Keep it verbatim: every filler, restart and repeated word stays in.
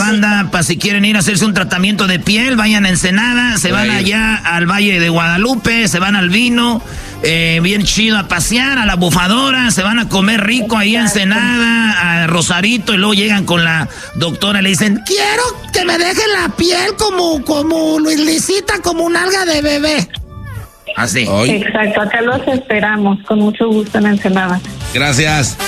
banda, para si quieren ir a hacerse un tratamiento de piel, vayan a Ensenada, se van allá al Valle de Guadalupe, se van al Vino, eh, bien chido a pasear, a la Bufadora, se van a comer rico ahí a Ensenada, a Rosarito, y luego llegan con la doctora y le dicen, quiero que me dejen la piel como, como lisita, como un alga de bebé. Así. Exacto, acá los esperamos, con mucho gusto en Ensenada. Gracias.